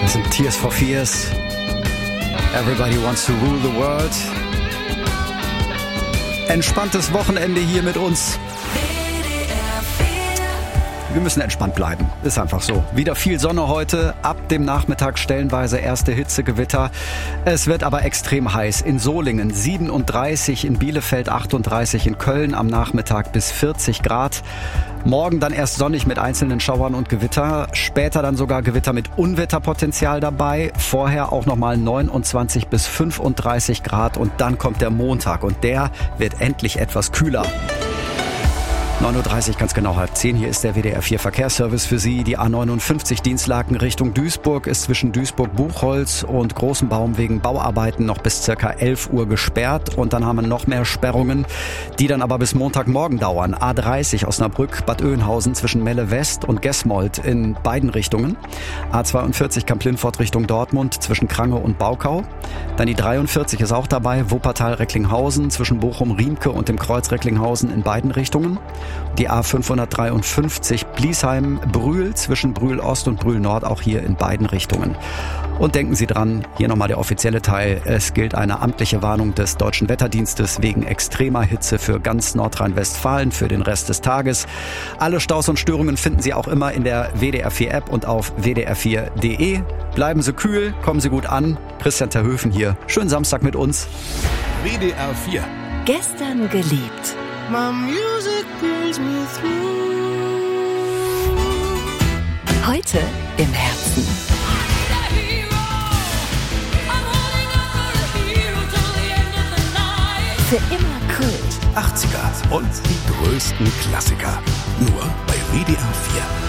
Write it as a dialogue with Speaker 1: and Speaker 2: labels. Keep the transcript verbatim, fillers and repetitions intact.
Speaker 1: sind Tears for Fears. Everybody wants to rule the world. Entspanntes Wochenende hier mit uns. Wir müssen entspannt bleiben, ist einfach so. Wieder viel Sonne heute, ab dem Nachmittag stellenweise erste Hitzegewitter. Es wird aber extrem heiß. In Solingen siebenunddreißig, in Bielefeld achtunddreißig, in Köln am Nachmittag bis vierzig Grad. Morgen dann erst sonnig mit einzelnen Schauern und Gewitter. Später dann sogar Gewitter mit Unwetterpotenzial dabei. Vorher auch nochmal neunundzwanzig bis fünfunddreißig Grad. Und dann kommt der Montag und der wird endlich etwas kühler. neun Uhr dreißig, ganz genau halb zehn. Hier ist der W D R vier Verkehrsservice für Sie. Die A neunundfünfzig Dienstlaken Richtung Duisburg ist zwischen Duisburg-Buchholz und Großem Baum wegen Bauarbeiten noch bis circa elf Uhr gesperrt. Und dann haben wir noch mehr Sperrungen, die dann aber bis Montagmorgen dauern. A dreißig Osnabrück, Bad Oeynhausen zwischen Melle West und Gesmold in beiden Richtungen. A zweiundvierzig Kamp-Lintfort Richtung Dortmund zwischen Krange und Baukau. Dann die dreiundvierzig ist auch dabei, Wuppertal-Recklinghausen zwischen Bochum-Riemke und dem Kreuz Recklinghausen in beiden Richtungen. Die A fünfhundertdreiundfünfzig Bliesheim-Brühl zwischen Brühl-Ost und Brühl-Nord, auch hier in beiden Richtungen. Und denken Sie dran, hier nochmal der offizielle Teil. Es gilt eine amtliche Warnung des Deutschen Wetterdienstes wegen extremer Hitze für ganz Nordrhein-Westfalen für den Rest des Tages. Alle Staus und Störungen finden Sie auch immer in der W D R vier App und auf w d r vier punkt d e. Bleiben Sie kühl, kommen Sie gut an. Christian Terhöfen hier. Schönen Samstag mit uns.
Speaker 2: W D R vier.
Speaker 3: Gestern geliebt.
Speaker 4: My music brings me through.
Speaker 3: Heute im Herzen. Für immer Kult.
Speaker 2: achtziger und die größten Klassiker. Nur bei W D R vier.